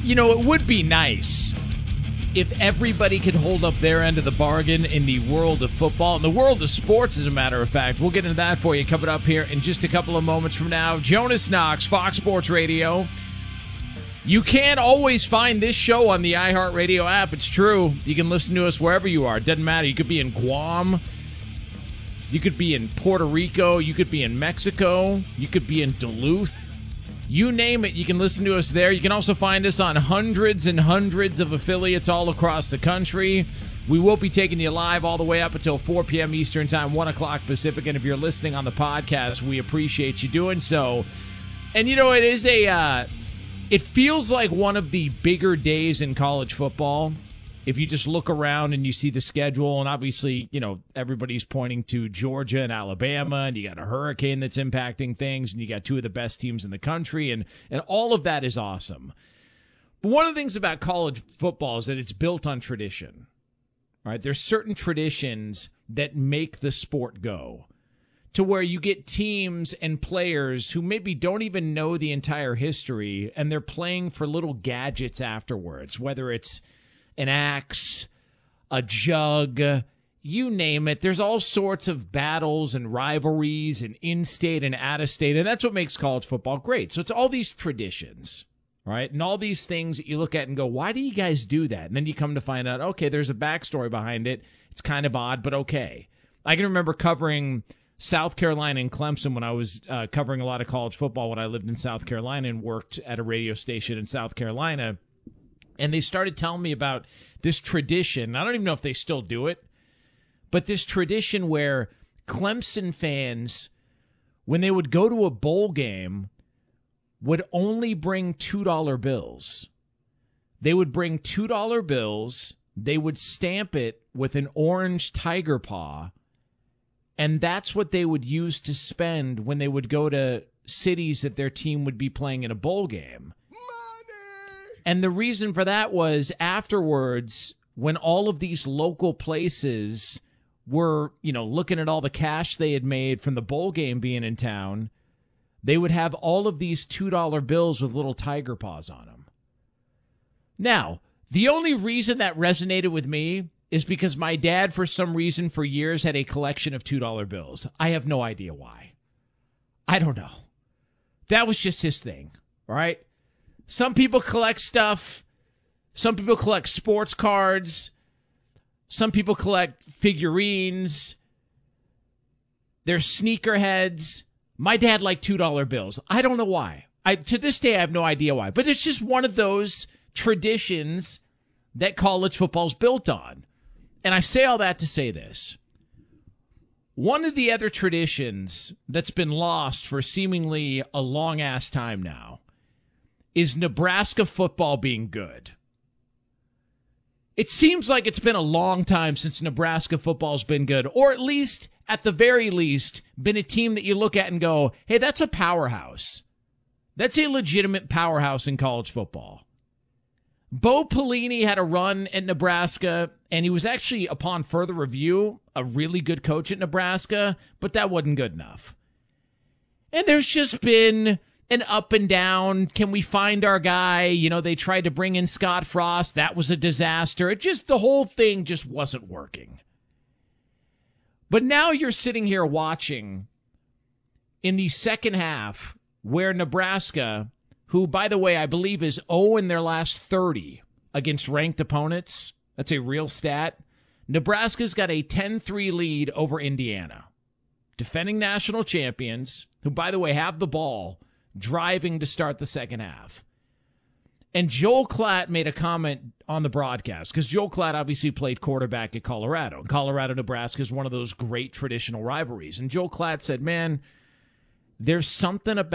You know, it would be nice if everybody could hold up their end of the bargain in the world of football, in the world of sports, as a matter of fact. We'll get into that for you coming up here in just a couple of moments from now. Jonas Knox, Fox Sports Radio. You can't always find this show on the iHeartRadio app. It's true. You can listen to us wherever you are. It doesn't matter. You could be in Guam. You could be in Puerto Rico. You could be in Mexico. You could be in Duluth. You name it, you can listen to us there. You can also find us on hundreds and hundreds of affiliates all across the country. We will be taking you live all the way up until 4 p.m. Eastern Time, 1 o'clock Pacific. And if you're listening on the podcast, we appreciate you doing so. And, you know, it feels like one of the bigger days in college football. If you just look around and you see the schedule, and obviously, you know, everybody's pointing to Georgia and Alabama, and you got a hurricane that's impacting things, and you got two of the best teams in the country, and all of that is awesome. But one of the things about college football is that it's built on tradition, right? There's certain traditions that make the sport go, to where you get teams and players who maybe don't even know the entire history, and they're playing for little gadgets afterwards, whether it's an axe, a jug, you name it. There's all sorts of battles and rivalries and in-state and out-of-state, and that's what makes college football great. So it's all these traditions, right? And all these things that you look at and go, why do you guys do that? And then you come to find out, okay, there's a backstory behind it. It's kind of odd, but okay. I can remember covering South Carolina and Clemson when I was covering a lot of college football when I lived in South Carolina and worked at a radio station in South Carolina. And they started telling me about this tradition. I don't even know if they still do it, but this tradition where Clemson fans, when they would go to a bowl game, would only bring $2 bills. They would bring $2 bills. They would stamp it with an orange tiger paw, and that's what they would use to spend when they would go to cities that their team would be playing in a bowl game. And the reason for that was afterwards, when all of these local places were, you know, looking at all the cash they had made from the bowl game being in town, they would have all of these $2 bills with little tiger paws on them. Now, the only reason that resonated with me is because my dad, for some reason, for years, had a collection of $2 bills. I have no idea why. I don't know. That was just his thing, all right? Some people collect stuff. Some people collect sports cards. Some people collect figurines. They're sneakerheads. My dad liked $2 bills. I don't know why. To this day, I have no idea why. But it's just one of those traditions that college football's built on. And I say all that to say this. One of the other traditions that's been lost for seemingly a long-ass time now is Nebraska football being good. It seems like it's been a long time since Nebraska football's been good, or at least, at the very least, been a team that you look at and go, hey, that's a powerhouse. That's a legitimate powerhouse in college football. Bo Pelini had a run at Nebraska, and he was actually, upon further review, a really good coach at Nebraska, but that wasn't good enough. And there's just been an up and down. Can we find our guy? You know, they tried to bring in Scott Frost. That was a disaster. The whole thing just wasn't working. But now you're sitting here watching in the second half where Nebraska, who, by the way, I believe is 0 in their last 30 against ranked opponents. That's a real stat. Nebraska's got a 10-3 lead over Indiana. Defending national champions, who, by the way, have the ball, driving to start the second half. And Joel Klatt made a comment on the broadcast, because Joel Klatt obviously played quarterback at Colorado. Colorado-Nebraska is one of those great traditional rivalries. And Joel Klatt said, man, there's something about